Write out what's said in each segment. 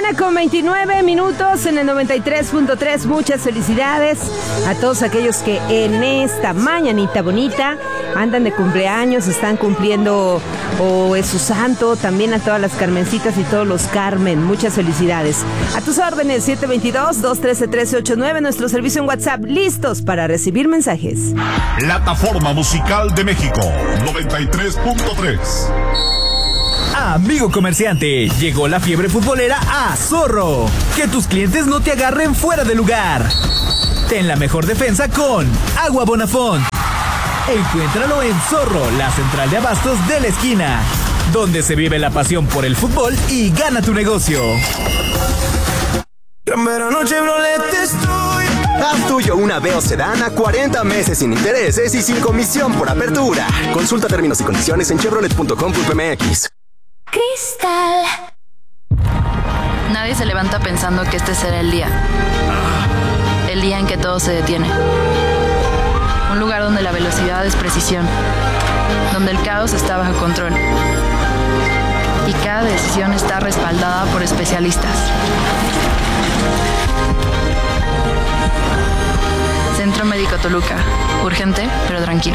1:29 en el 93.3. Muchas felicidades a todos aquellos que en esta mañanita bonita andan de cumpleaños, están cumpliendo o es su santo. También a todas las Carmencitas y todos los Carmen. Muchas felicidades. A tus órdenes, 722-213-1389, nuestro servicio en WhatsApp, listos para recibir mensajes. Plataforma Musical de México, 93.3. Amigo comerciante, llegó la fiebre futbolera a Zorro. Que tus clientes no te agarren fuera de lugar. Ten la mejor defensa con Agua Bonafont. Encuéntralo en Zorro, la central de abastos de la esquina, donde se vive la pasión por el fútbol y gana tu negocio. Gran verano Chevrolet estoy. Haz tuyo una Veo Sedán a 40 meses sin intereses y sin comisión por apertura. Consulta términos y condiciones en chevrolet.com.mx. Cristal. Nadie se levanta pensando que este será el día. El día en que todo se detiene. Un lugar donde la velocidad es precisión. Donde el caos está bajo control. Y cada decisión está respaldada por especialistas. Centro Médico Toluca. Urgente, pero tranquila.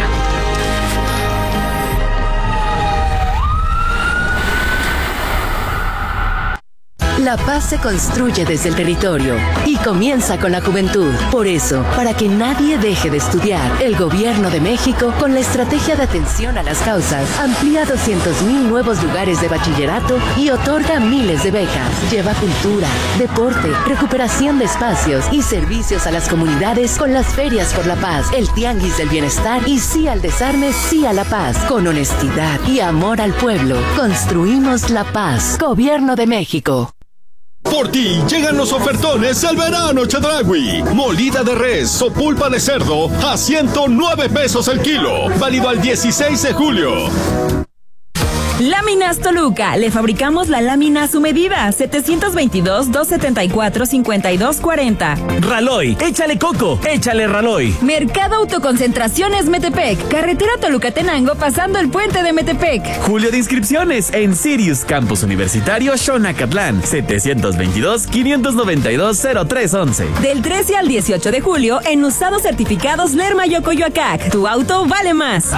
La paz se construye desde el territorio y comienza con la juventud. Por eso, para que nadie deje de estudiar, el Gobierno de México, con la estrategia de atención a las causas, amplía 200,000 nuevos lugares de bachillerato y otorga miles de becas. Lleva cultura, deporte, recuperación de espacios y servicios a las comunidades con las ferias por la paz, el tianguis del bienestar y sí al desarme, sí a la paz. Con honestidad y amor al pueblo, construimos la paz. Gobierno de México. Por ti llegan los ofertones al verano Chedraui. Molida de res o pulpa de cerdo a 109 pesos el kilo. Válido al 16 de julio. Láminas Toluca. Le fabricamos la lámina a su medida. 722-274-5240. Raloy, échale coco, échale Raloy. Mercado Autoconcentraciones Metepec. Carretera Toluca-Tenango pasando el puente de Metepec. Julio de inscripciones en Sirius Campus Universitario Xonacatlán. 722-592-0311. Del 13 al 18 de julio en usados certificados Lerma y Ocoyoacac. Tu auto vale más.